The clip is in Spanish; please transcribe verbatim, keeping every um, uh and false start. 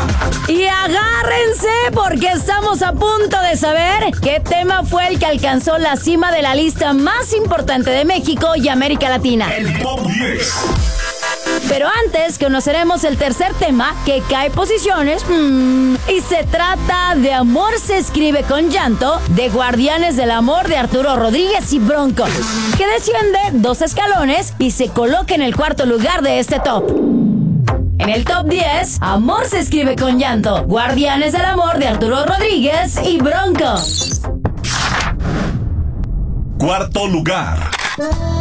Y agárrense porque estamos a punto de saber qué tema fue el que alcanzó la cima de la lista más importante de México y América Latina. El Top diez. Pero antes conoceremos el tercer tema que cae posiciones mmm, y se trata de Amor se escribe con llanto de Guardianes del Amor de Arturo Rodríguez y Bronco, que desciende dos escalones y se coloca en el cuarto lugar de este top. En el top diez, Amor se escribe con llanto, Guardianes del Amor de Arturo Rodríguez y Bronco. Cuarto lugar.